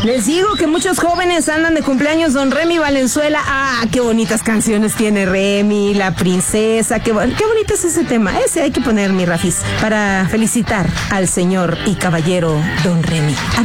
Les digo que muchos jóvenes andan de cumpleaños, don Remy Valenzuela. Ah, qué bonitas canciones tiene Remy, la princesa, qué bonito es ese tema. Ese hay que poner, mi Rafis, para felicitar al señor y caballero don Remy.